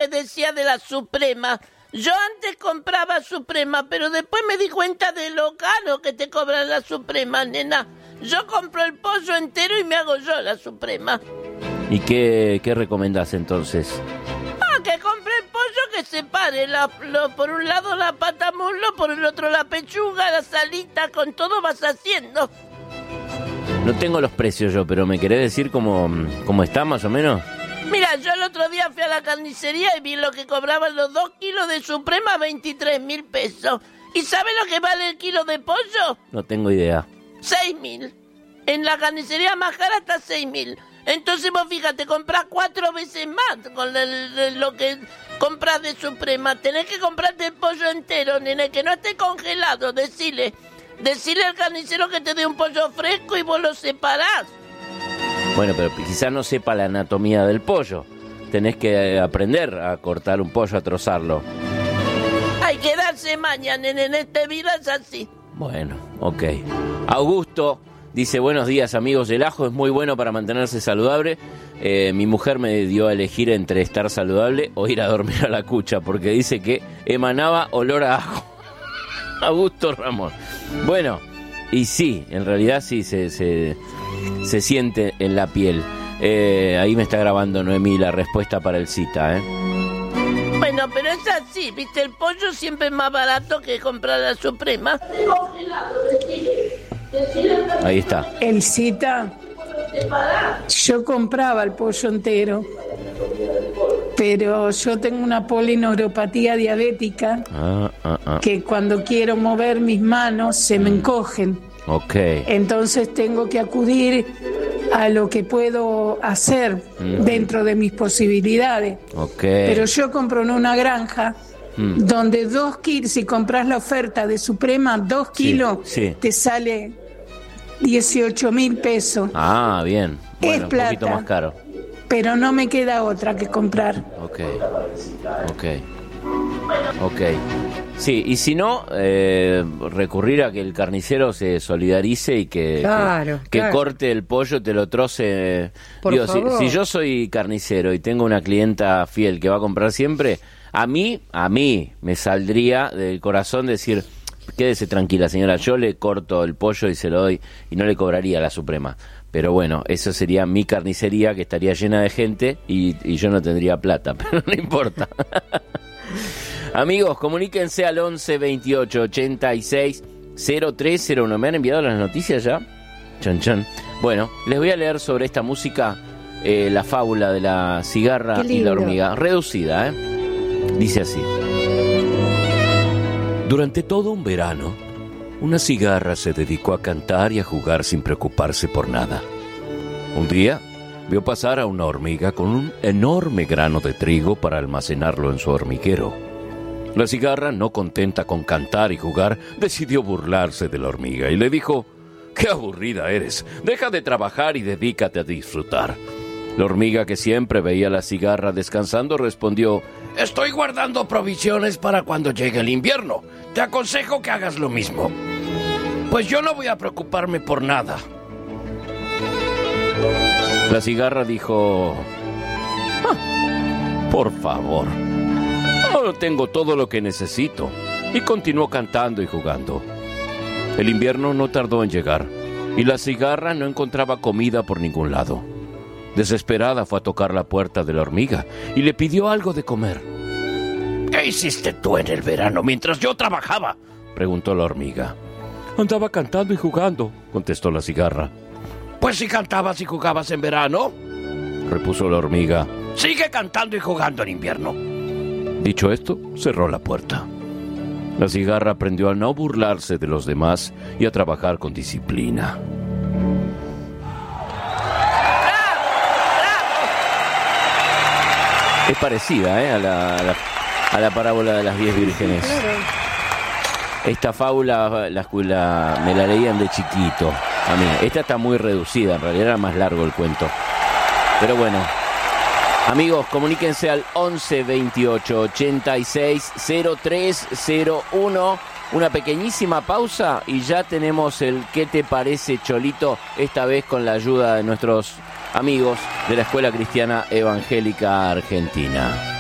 me decía de la Suprema. Yo antes compraba Suprema, pero después me di cuenta de lo caro que te cobra la Suprema, nena. Yo compro el pollo entero y me hago yo la Suprema. ¿Y qué recomendás entonces? Que compre el pollo, que separe por un lado la pata muslo, por el otro la pechuga, la salita, con todo vas haciendo. No tengo los precios yo, pero ¿me querés decir cómo está más o menos? Mira, yo el otro día fui a la carnicería y vi lo que cobraban los 2 kilos de Suprema, 23.000 pesos. ¿Y sabe lo que vale el kilo de pollo? No tengo idea. 6.000. En la carnicería más cara está 6.000. Entonces vos fíjate, comprás 4 veces más con lo que compras de Suprema. Tenés que comprarte el pollo entero, nene, que no esté congelado. Decile al carnicero que te dé un pollo fresco y vos lo separás. Bueno, pero quizás no sepa la anatomía del pollo. Tenés que aprender a cortar un pollo, a trozarlo. Hay que darse maña, nene, en este vida es así. Bueno, ok. Augusto dice, buenos días amigos, el ajo es muy bueno para mantenerse saludable. Mi mujer me dio a elegir entre estar saludable o ir a dormir a la cucha, porque dice que emanaba olor a ajo. Augusto Ramos. Bueno, y sí, en realidad sí se siente en la piel. Ahí me está grabando Noemí la respuesta para el cita, Bueno, pero es así, viste, el pollo siempre es más barato que comprar la Suprema. Ahí está. El cita, yo compraba el pollo entero, pero yo tengo una polineuropatía diabética que cuando quiero mover mis manos se me encogen. Ok. Entonces tengo que acudir a lo que puedo hacer dentro de mis posibilidades. Ok. Pero yo compro en una granja donde 2 kilos, si compras la oferta de Suprema, 2 kilos, sí. te sale 18.000 pesos. Ah, bien. Bueno, es plata, un poquito más caro. Pero no me queda otra que comprar. Ok. Sí, y si no, recurrir a que el carnicero se solidarice y que corte el pollo, te lo troce. Digo, si yo soy carnicero y tengo una clienta fiel que va a comprar siempre, a mí me saldría del corazón decir, quédese tranquila señora, yo le corto el pollo y se lo doy y no le cobraría la Suprema. Pero bueno, eso sería mi carnicería que estaría llena de gente y yo no tendría plata, pero no importa. Amigos, comuníquense al 11 28 86 0301. ¿Me han enviado las noticias ya? Chan, chan. Bueno, les voy a leer sobre esta música la fábula de la cigarra y la hormiga. Reducida, Dice así. Durante todo un verano, una cigarra se dedicó a cantar y a jugar sin preocuparse por nada. Un día, vio pasar a una hormiga con un enorme grano de trigo para almacenarlo en su hormiguero. La cigarra, no contenta con cantar y jugar, decidió burlarse de la hormiga y le dijo: «¡Qué aburrida eres! Deja de trabajar y dedícate a disfrutar». La hormiga, que siempre veía a la cigarra descansando, respondió: «Estoy guardando provisiones para cuando llegue el invierno. Te aconsejo que hagas lo mismo». «Pues yo no voy a preocuparme por nada». La cigarra dijo: «Por favor, ahora tengo todo lo que necesito». Y continuó cantando y jugando. El invierno no tardó en llegar, y la cigarra no encontraba comida por ningún lado. Desesperada fue a tocar la puerta de la hormiga y le pidió algo de comer. «¿Qué hiciste tú en el verano mientras yo trabajaba?», preguntó la hormiga. «Andaba cantando y jugando», contestó la cigarra. «Pues si cantabas y jugabas en verano», repuso la hormiga, «sigue cantando y jugando en invierno». Dicho esto, cerró la puerta. La cigarra aprendió a no burlarse de los demás y a trabajar con disciplina. Es parecida a la parábola de las 10 vírgenes. Esta fábula me la leían de chiquito a mí. Esta está muy reducida, en realidad era más largo el cuento. Pero bueno, amigos, comuníquense al 11 28 86 0301. Una pequeñísima pausa y ya tenemos el ¿Qué te parece, Cholito? Esta vez con la ayuda de nuestros amigos de la Escuela Cristiana Evangélica Argentina.